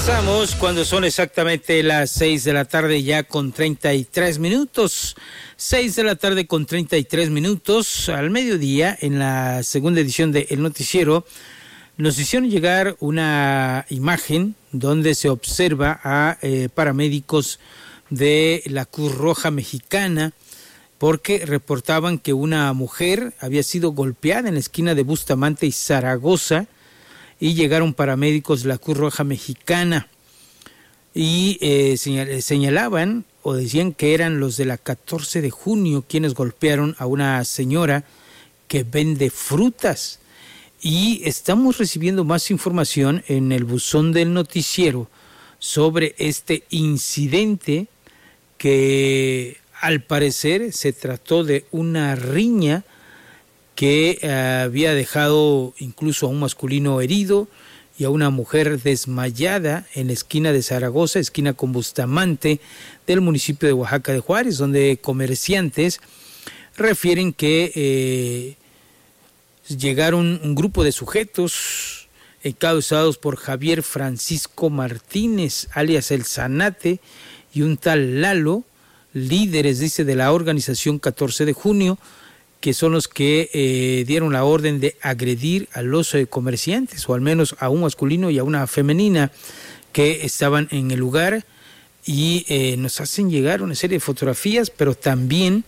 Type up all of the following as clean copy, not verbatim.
Regresamos cuando son exactamente las 6 de la tarde ya con 33 minutos. 6 de la tarde con 33 minutos. Al mediodía, en la segunda edición de El Noticiero, nos hicieron llegar una imagen donde se observa a paramédicos de la Cruz Roja Mexicana, porque reportaban que una mujer había sido golpeada en la esquina de Bustamante y Zaragoza, y llegaron paramédicos de la Cruz Roja Mexicana y señalaban o decían que eran los de la 14 de junio quienes golpearon a una señora que vende frutas. Y estamos recibiendo más información en el buzón del noticiero sobre este incidente, que al parecer se trató de una riña que había dejado incluso a un masculino herido y a una mujer desmayada en la esquina de Zaragoza, esquina con Bustamante, del municipio de Oaxaca de Juárez, donde comerciantes refieren que llegaron un grupo de sujetos encabezados por Javier Francisco Martínez, alias El Zanate, y un tal Lalo, líderes, dice, de la organización 14 de junio, que son los que dieron la orden de agredir a los comerciantes, o al menos a un masculino y a una femenina que estaban en el lugar, y nos hacen llegar una serie de fotografías, pero también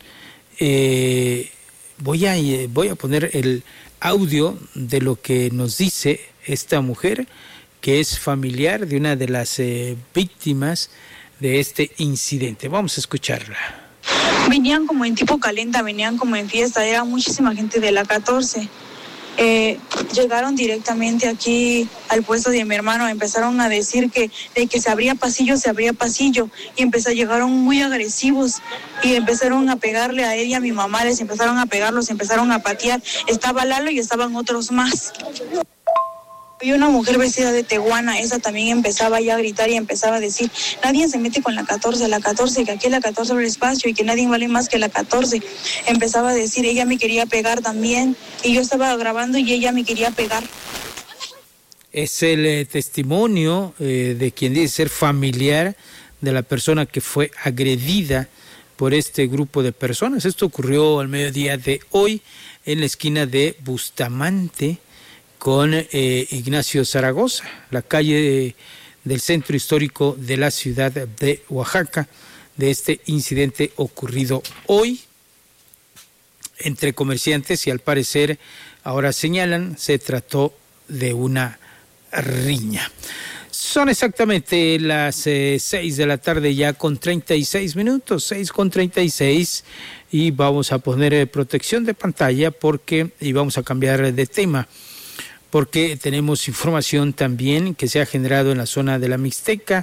voy a poner el audio de lo que nos dice esta mujer, que es familiar de una de las víctimas de este incidente. Vamos a escucharla. Venían como en tipo calenta, venían como en fiesta, era muchísima gente de la 14. Llegaron directamente aquí al puesto de mi hermano, empezaron a decir que se abría pasillo, y llegaron muy agresivos y empezaron a pegarle a él y a mi mamá, les empezaron a pegar, los empezaron a patear. Estaba Lalo y estaban otros más. Y una mujer vestida de tehuana, esa también empezaba ya a gritar y empezaba a decir: nadie se mete con la 14, que aquí la 14 abre espacio y que nadie vale más que la 14. Empezaba a decir, ella me quería pegar también, y yo estaba grabando y ella me quería pegar. Es el testimonio de quien dice ser familiar de la persona que fue agredida por este grupo de personas. Esto ocurrió al mediodía de hoy en la esquina de Bustamante con Ignacio Zaragoza, la calle del centro histórico de la ciudad de Oaxaca, de este incidente ocurrido hoy entre comerciantes, y al parecer ahora señalan se trató de una riña. Son exactamente las 6 de la tarde ya con 36 minutos, 6 con 36, y vamos a poner protección de pantalla y vamos a cambiar de tema, porque tenemos información también que se ha generado en la zona de la Mixteca,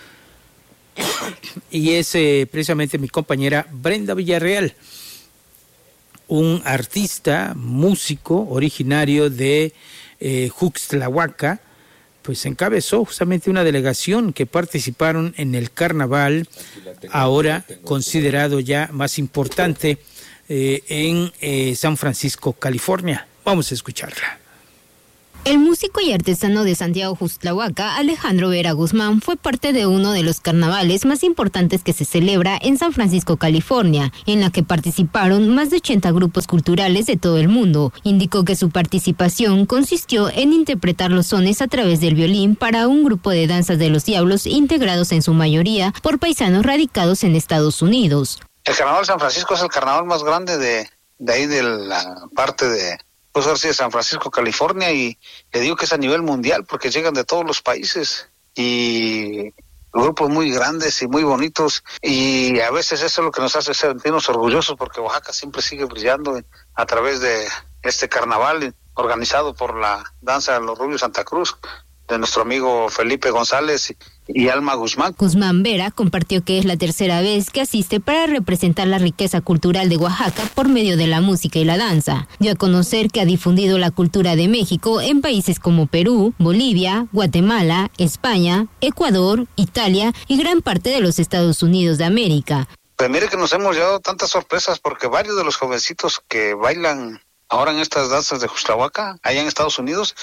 y es precisamente mi compañera Brenda Villarreal, un artista, músico originario de Juxtlahuaca, pues encabezó justamente una delegación que participaron en el carnaval, ahora considerado ya más importante en San Francisco, California. Vamos a escucharla. El músico y artesano de Santiago Juxtlahuaca, Alejandro Vera Guzmán, fue parte de uno de los carnavales más importantes que se celebra en San Francisco, California, en la que participaron más de 80 grupos culturales de todo el mundo. Indicó que su participación consistió en interpretar los sones a través del violín para un grupo de danzas de los diablos integrados en su mayoría por paisanos radicados en Estados Unidos. El carnaval de San Francisco es el carnaval más grande de ahí de la parte de de San Francisco, California, y le digo que es a nivel mundial porque llegan de todos los países y grupos muy grandes y muy bonitos, y a veces eso es lo que nos hace sentirnos orgullosos, porque Oaxaca siempre sigue brillando a través de este carnaval organizado por la danza de los Rubios Santa Cruz, de nuestro amigo Felipe González y Alma Guzmán. Guzmán Vera compartió que es la tercera vez que asiste para representar la riqueza cultural de Oaxaca por medio de la música y la danza. Dio a conocer que ha difundido la cultura de México en países como Perú, Bolivia, Guatemala, España, Ecuador, Italia y gran parte de los Estados Unidos de América. Pues mire que nos hemos llevado tantas sorpresas, porque varios de los jovencitos que bailan ahora en estas danzas de Juxtlahuaca, allá en Estados Unidos,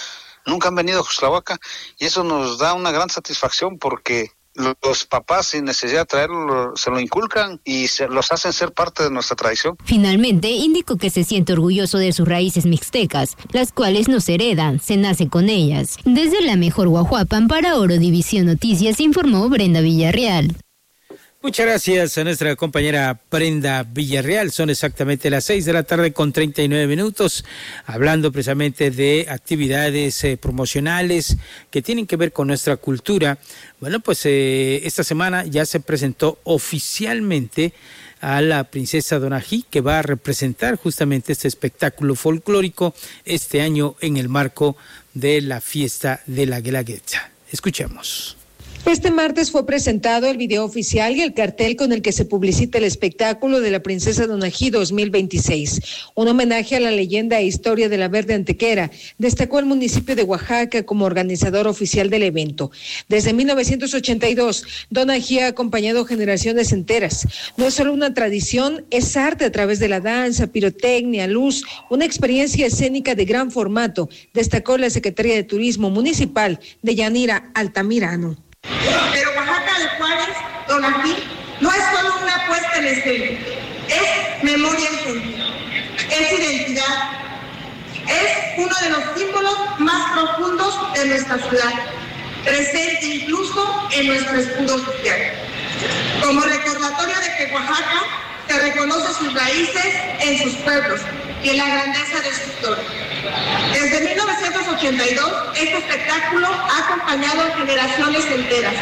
nunca han venido a Jostlahuaca, y eso nos da una gran satisfacción porque los papás, sin necesidad de traerlo, se lo inculcan y los hacen ser parte de nuestra tradición. Finalmente, indicó que se siente orgulloso de sus raíces mixtecas, las cuales no se heredan, se nace con ellas. Desde la mejor Guajuapan para Oro División Noticias, informó Brenda Villarreal. Muchas gracias a nuestra compañera Brenda Villarreal. Son exactamente las 6:39 hablando precisamente de actividades promocionales que tienen que ver con nuestra cultura. Bueno, pues esta semana ya se presentó oficialmente a la princesa Donají, que va a representar justamente este espectáculo folclórico este año en el marco de la fiesta de la Guelaguetza. Escuchemos. Este martes fue presentado el video oficial y el cartel con el que se publicita el espectáculo de la Princesa Donají 2026, un homenaje a la leyenda e historia de la Verde Antequera. Destacó el municipio de Oaxaca como organizador oficial del evento. Desde 1982, Donají ha acompañado generaciones enteras. No es solo una tradición, es arte a través de la danza, pirotecnia, luz, una experiencia escénica de gran formato, destacó la secretaria de Turismo Municipal, Deyanira Altamirano. Pero Oaxaca de Juárez, Donají, no es solo una puesta en escena, es memoria encendida, es identidad, es uno de los símbolos más profundos de nuestra ciudad, presente incluso en nuestro escudo social. Como recordatorio de que Oaxaca se reconoce sus raíces en sus pueblos y en la grandeza de su historia. Desde 1982, este espectáculo ha acompañado a generaciones enteras.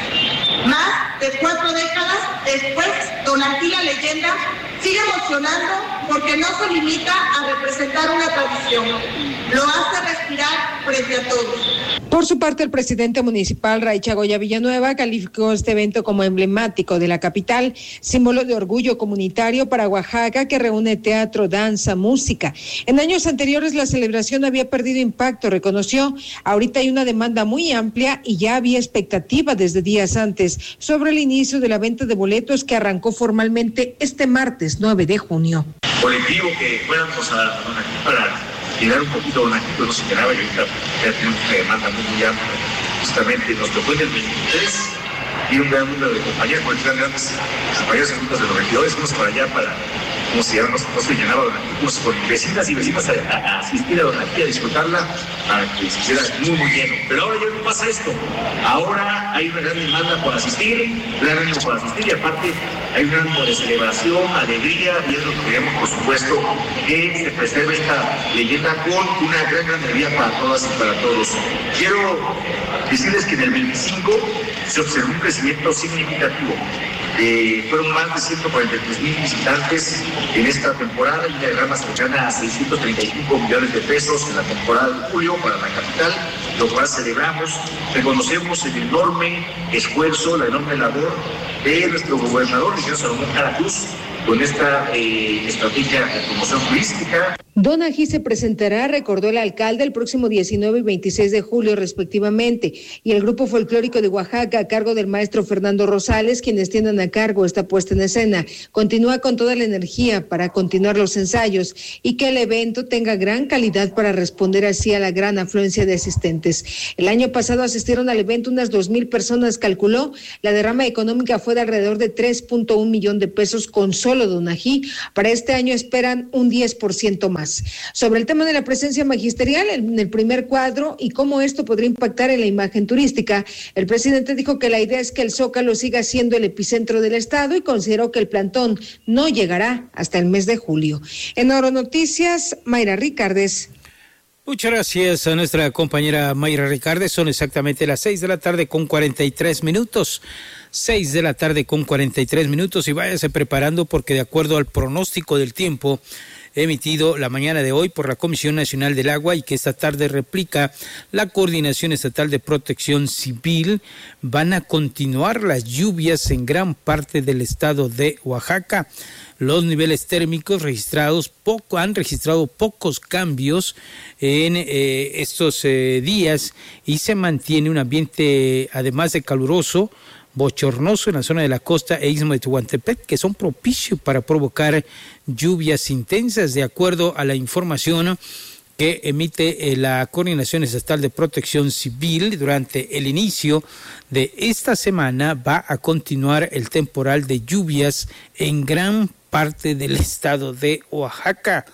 Más de 4 décadas después, Donají, la leyenda, sigue emocionando porque no se limita a representar una tradición, lo hace respirar frente a todos. Por su parte, el presidente municipal, Ray Chagoya Villanueva, calificó este evento como emblemático de la capital, símbolo de orgullo comunitario para Oaxaca, que reúne teatro, danza, música. En años anteriores la celebración había perdido impacto, reconoció. Ahorita hay una demanda muy amplia y ya había expectativa desde días antes sobre el inicio de la venta de boletos que arrancó formalmente este martes 9 de junio. Colectivo que fuéramos a Donají para llegar un poquito a Donají, pues no se llenaba y ahorita ya tenemos una demanda muy amplia. Justamente nos tocó en el 23 y un gran número de compañeros, porque eran grandes compañeros en juntas de los regidores, fuimos para allá para, como se llama, no se llenaba Donají, pues con vecinas y vecinas a asistir a Donají, a disfrutarla, para que se hiciera muy lleno. Pero ahora ya no pasa esto. Ahora hay una gran demanda por asistir, un gran ánimo por asistir, y aparte hay un ánimo de celebración, alegría, y es lo que queremos, por supuesto, que se preserve esta leyenda con una gran alegría para todas y para todos. Quiero decirles que en el 25 se observó un crecimiento significativo. Fueron más de 143,000 visitantes en esta temporada y una derrama cercana a 635 millones de pesos en la temporada de julio para la capital, lo cual celebramos. Reconocemos el enorme esfuerzo, la enorme labor de nuestro gobernador, el señor Salomón Jara Cruz, con esta estrategia de promoción turística. Donají se presentará, recordó el alcalde, el próximo 19 y 26 de julio respectivamente, y el grupo folclórico de Oaxaca a cargo del maestro Fernando Rosales, quienes tienen a cargo esta puesta en escena, continúa con toda la energía para continuar los ensayos y que el evento tenga gran calidad para responder así a la gran afluencia de asistentes. El año pasado asistieron al evento unas 2,000 personas, calculó. La derrama económica fue de alrededor de 3.1 millón de pesos con solo Donají. Para este año esperan un 10% más. Sobre el tema de la presencia magisterial en el primer cuadro y cómo esto podría impactar en la imagen turística, el presidente dijo que la idea es que el Zócalo siga siendo el epicentro del estado y consideró que el plantón no llegará hasta el mes de julio. En Oro Noticias, Mayra Ricardes. Muchas gracias a nuestra compañera Mayra Ricardes. Son exactamente las 6:43 PM. 6:43 PM, y váyase preparando porque de acuerdo al pronóstico del tiempo emitido la mañana de hoy por la Comisión Nacional del Agua y que esta tarde replica la Coordinación Estatal de Protección Civil, van a continuar las lluvias en gran parte del estado de Oaxaca. Los niveles térmicos han registrado pocos cambios en estos días y se mantiene un ambiente, además de caluroso, bochornoso en la zona de la costa e istmo de Tehuantepec, que son propicios para provocar lluvias intensas, de acuerdo a la información que emite la Coordinación Estatal de Protección Civil. Durante el inicio de esta semana va a continuar el temporal de lluvias en gran parte del estado de Oaxaca.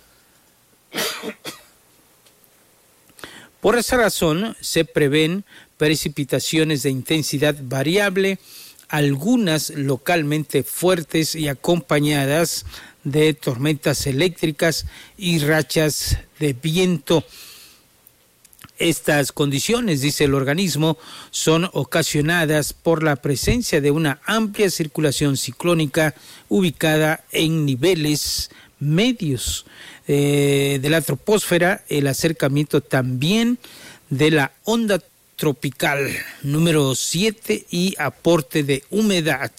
Por esa razón, se prevén precipitaciones de intensidad variable, algunas localmente fuertes y acompañadas de tormentas eléctricas y rachas de viento. Estas condiciones, dice el organismo, son ocasionadas por la presencia de una amplia circulación ciclónica ubicada en niveles medios de la troposfera, el acercamiento también de la onda tropical número 7 y aporte de humedad,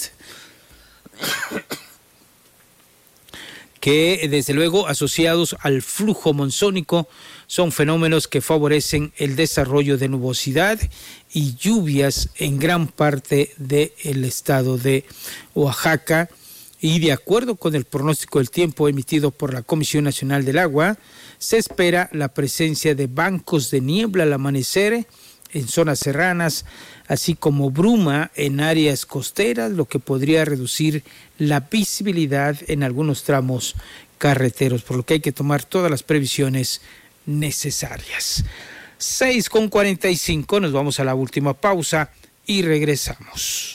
que desde luego asociados al flujo monzónico son fenómenos que favorecen el desarrollo de nubosidad y lluvias en gran parte del estado de Oaxaca. Y de acuerdo con el pronóstico del tiempo emitido por la Comisión Nacional del Agua, se espera la presencia de bancos de niebla al amanecer en zonas serranas, así como bruma en áreas costeras, lo que podría reducir la visibilidad en algunos tramos carreteros, por lo que hay que tomar todas las previsiones necesarias. 6:45, nos vamos a la última pausa y regresamos.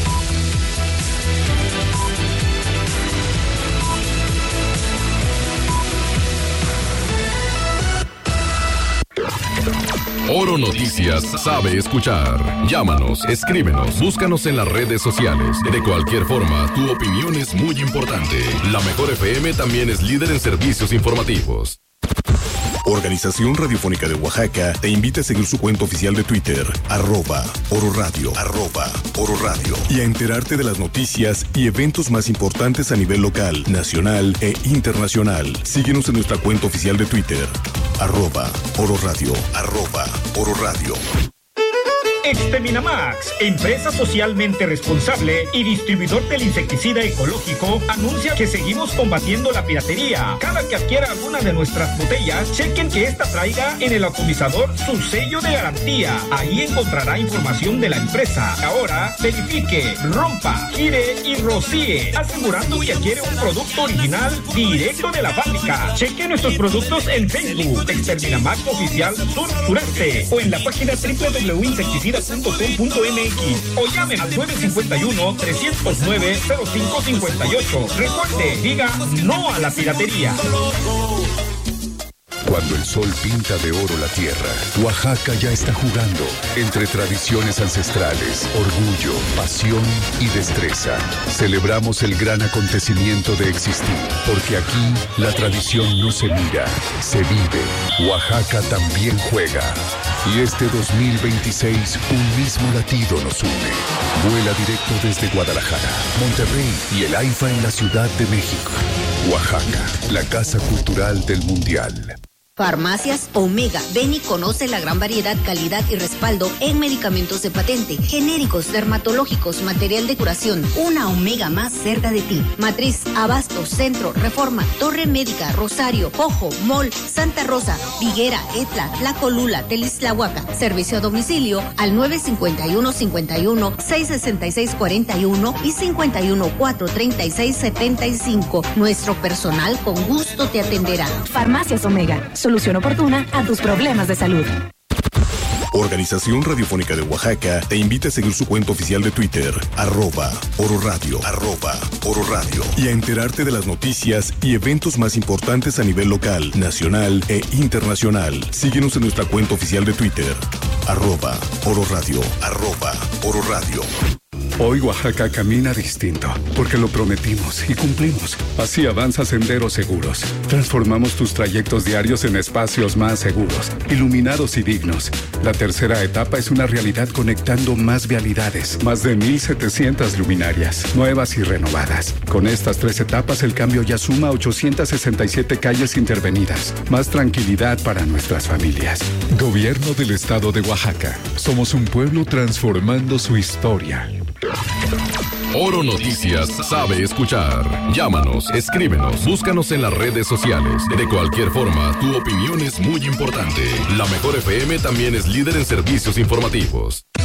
Oro Noticias sabe escuchar. Llámanos, escríbenos, búscanos en las redes sociales. De cualquier forma, tu opinión es muy importante. La Mejor FM también es líder en servicios informativos. Organización Radiofónica de Oaxaca te invita a seguir su cuenta oficial de Twitter, @Oro Radio, @Oro Radio, y a enterarte de las noticias y eventos más importantes a nivel local, nacional e internacional. Síguenos en nuestra cuenta oficial de Twitter, @Oro Radio, @Oro Radio. Exterminamax, empresa socialmente responsable y distribuidor del insecticida ecológico, anuncia que seguimos combatiendo la piratería. Cada que adquiera alguna de nuestras botellas, chequen que esta traiga en el atomizador su sello de garantía. Ahí encontrará información de la empresa. Ahora, verifique, rompa, gire y rocíe, asegurando que adquiere un producto original directo de la fábrica. Cheque nuestros productos en Facebook, Exterminamax Oficial Sur-Sureste, o en la página www.insecticida.com.mx, o llamen al 951-309-0558. Recuerde, diga no a la piratería. Cuando el sol pinta de oro la tierra, Oaxaca ya está jugando entre tradiciones ancestrales, orgullo, pasión y destreza. Celebramos el gran acontecimiento de existir, porque aquí la tradición no se mira, se vive. Oaxaca también juega. Y este 2026, un mismo latido nos une. Vuela directo desde Guadalajara, Monterrey y el AIFA en la Ciudad de México. Oaxaca, la casa cultural del Mundial. Farmacias Omega. Ven y conoce la gran variedad, calidad y respaldo en medicamentos de patente, genéricos, dermatológicos, material de curación. Una Omega más cerca de ti. Matriz, Abasto, Centro, Reforma, Torre Médica, Rosario, Ojo, Mall, Santa Rosa, Viguera, Etla, Tlacolula, Telishtlahuaca. Servicio a domicilio al 951-51-666-41 y 51-436-75. Nuestro personal con gusto te atenderá. Farmacias Omega. Solución oportuna a tus problemas de salud. Organización Radiofónica de Oaxaca te invita a seguir su cuenta oficial de Twitter, @Oro Radio, @Oro Radio, y a enterarte de las noticias y eventos más importantes a nivel local, nacional e internacional. Síguenos en nuestra cuenta oficial de Twitter, @Oro Radio, @Oro Radio. Hoy Oaxaca camina distinto, porque lo prometimos y cumplimos. Así avanza Senderos Seguros. Transformamos tus trayectos diarios en espacios más seguros, iluminados y dignos. La tercera etapa es una realidad conectando más vialidades, más de 1,700 luminarias, nuevas y renovadas. Con estas 3 etapas el cambio ya suma 867 calles intervenidas. Más tranquilidad para nuestras familias. Gobierno del Estado de Oaxaca. Somos un pueblo transformando su historia. Oro Noticias sabe escuchar. Llámanos, escríbenos, búscanos en las redes sociales. De cualquier forma, tu opinión es muy importante. La Mejor FM también es líder en servicios informativos.